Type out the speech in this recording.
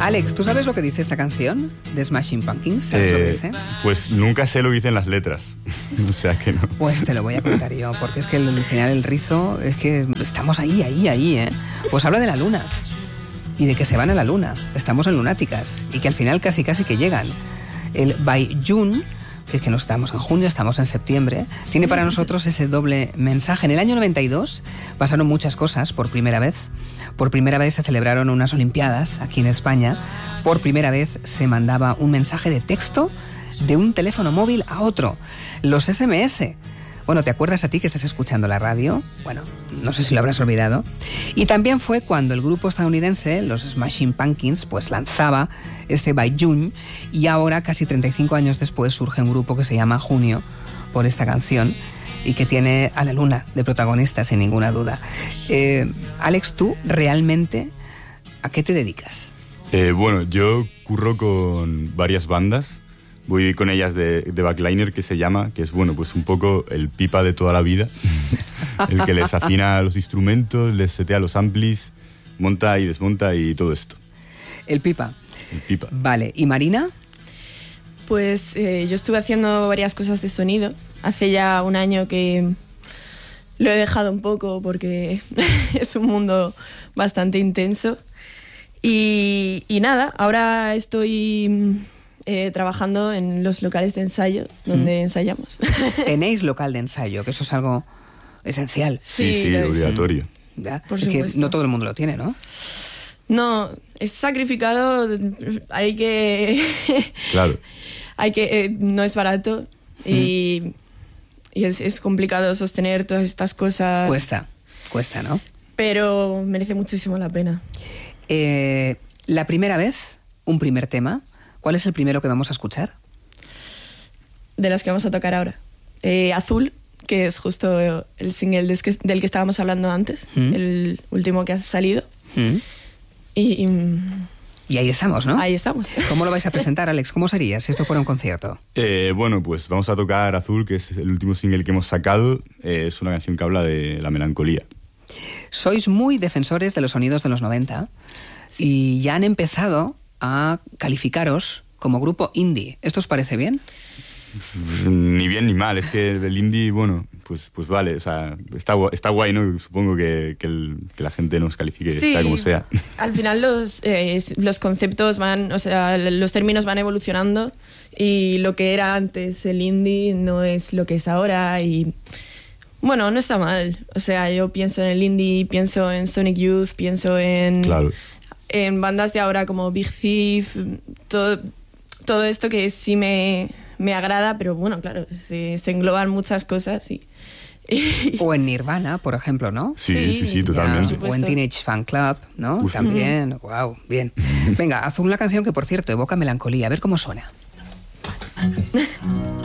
Alex, ¿tú sabes lo que dice esta canción de Smashing Pumpkins? ¿Sabes lo que dice? Pues nunca sé lo que dicen las letras. O sea que no. Pues te lo voy a contar yo, porque es que al final el rizo es que estamos ahí, ¿eh? Pues habla de la luna y de que se van a la luna. Estamos en lunáticas y que al final casi que llegan. El By June, que es que no estamos en junio, estamos en septiembre, tiene para nosotros ese doble mensaje. En el año 92 pasaron muchas cosas por primera vez. Por primera vez se celebraron unas Olimpiadas aquí en España. Por primera vez se mandaba un mensaje de texto de un teléfono móvil a otro. Los SMS. Bueno, ¿te acuerdas a ti que estás escuchando la radio? Bueno, no sé si lo habrás olvidado. Y también fue cuando el grupo estadounidense, los Smashing Pumpkins, pues lanzaba este By June, y ahora, casi 35 años después, surge un grupo que se llama Junio, por esta canción, y que tiene a la luna de protagonista, sin ninguna duda. Alex, ¿tú realmente a qué te dedicas? Bueno, yo curro con varias bandas. Voy con ellas de backliner, que se llama, que es, bueno, pues un poco el pipa de toda la vida. El que les afina los instrumentos, les setea los amplis, monta y desmonta y todo esto. El pipa. El pipa. Vale, ¿y Marina? Pues yo estuve haciendo varias cosas de sonido. Hace ya un año que lo he dejado un poco porque es un mundo bastante intenso. Y nada, ahora estoy trabajando en los locales de ensayo donde ensayamos. Tenéis local de ensayo, que eso es algo esencial. Sí, obligatorio. Ya, Por es que supuesto. no todo el mundo lo tiene, ¿no? No, es sacrificado, hay que... Claro. no es barato y es complicado sostener todas estas cosas. Cuesta, ¿no? Pero merece muchísimo la pena. La primera vez, un primer tema. ¿Cuál es el primero que vamos a escuchar? De las que vamos a tocar ahora. Azul, que es justo el single del que estábamos hablando antes, el último que ha salido. Y ahí estamos, ¿no? Ahí estamos. ¿Cómo lo vais a presentar, Alex? ¿Cómo sería si esto fuera un concierto? Bueno, pues vamos a tocar Azul, que es el último single que hemos sacado. Es una canción que habla de la melancolía. Sois muy defensores de los sonidos de los 90 y ya han empezado a calificaros como grupo indie. ¿Esto os parece bien? Ni bien ni mal, es que el indie, bueno, pues vale, o sea, está guay, ¿no? Supongo que la gente nos califique, sí, sea como sea. Al final los conceptos van, o sea, los términos van evolucionando y lo que era antes el indie no es lo que es ahora y... Bueno, no está mal. O sea, yo pienso en el indie, pienso en Sonic Youth, pienso en bandas de ahora como Big Thief, todo esto que sí me agrada, pero bueno, claro, se engloban muchas cosas y... O en Nirvana, por ejemplo, ¿no? Sí, totalmente. O en Teenage Fan Club, ¿no? Justo. También, wow, bien. Venga, haz una canción que, por cierto, evoca melancolía. A ver cómo suena.